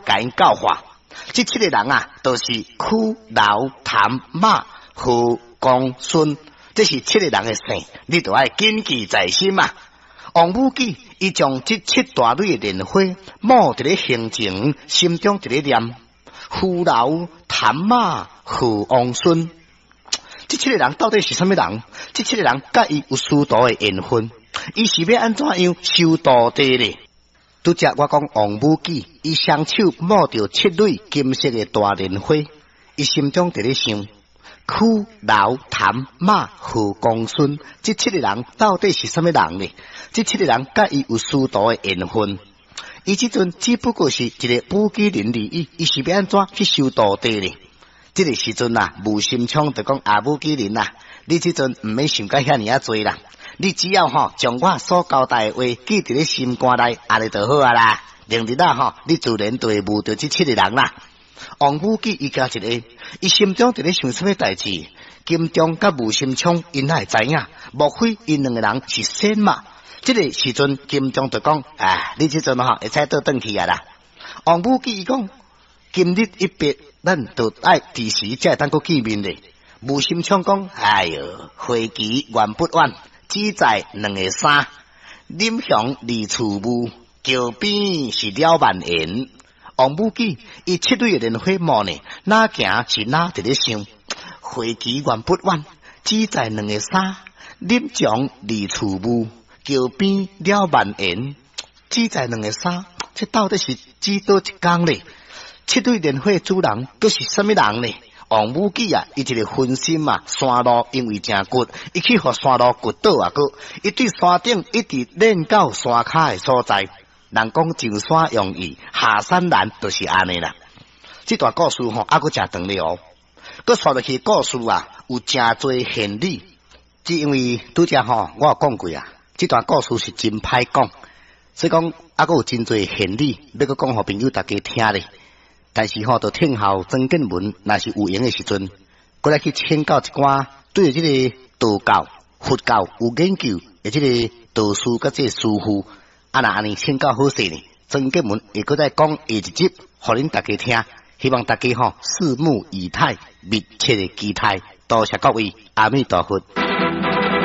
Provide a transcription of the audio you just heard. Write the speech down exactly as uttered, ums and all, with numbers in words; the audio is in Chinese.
甲因教化。这七个人啊，都、就是屈、劳、谭、马、胡、公、孙，这是七个人的姓，你都要谨记在心嘛。王武纪伊将这七大类的莲花抹伫咧行前，心中伫咧念：屈、劳、谭、马、胡、王、孙。这七个人到底是什么人？这七个人甲伊有师徒的缘分，伊是要安怎样修道地呢？拄则我讲王武纪，伊双手摸着七蕊金色的大莲花，伊心中伫咧想：屈、劳、谭、马、胡、公、孙，这七个人到底是什么人呢？这七个人甲伊有师徒的缘分，伊即阵只不过是一个武纪林而已，伊是要安怎去修道地呢？这个时阵啊，吴心昌就讲啊，武纪林啊，你即阵唔免想甲遐尼啊多啦，你只要吼将我所交代的话记伫咧心肝内，安尼就好啊啦。明日啊吼，你自然就会遇到这七个人啦。王武纪伊加一个，伊心中伫咧想什么代志？金钟甲吴心昌因哪会知影？莫非因两个人是仙嘛？这个时阵，金钟就讲：啊，你即阵吼会使倒转去啊啦。王武纪伊讲：今日一别，咱就爱第时才会当个见面咧。吴心昌讲：哎哟，会期原不晚，只在两个三。林祥离厝务，桥边是了万言。王武纪伊七蕊莲花幕呢，哪行是哪伫咧想？会期原不晚，只在两个三。林祥离厝务，桥边了万言。只在两个三，这到底是指倒一工呢？七蕊莲花主人佫是什么人呢？王武纪啊，伊一个分心啊，山路因为真骨，伊去互山路骨倒啊个，伊对山顶一直练到山骹的所在。人讲上山容易，下山难，就是安尼啦。这段故事吼，还佫真长了哦。佫说落去故事啊，有真侪现理。只因为拄则吼，我有讲过啊，这段故事是真歹讲，所以讲还佫有真侪现理，要佫讲互朋友大家听咧。但是吼，到听后曾建文若是有闲的时阵，过来去请教一寡对这个道教、佛教有研究的这个道士甲这个师傅，啊那安尼请教好势呢。曾建文会搁再讲下一集，互恁大家听。希望大家吼拭目以待，密切的期待。多谢各位，阿弥陀佛。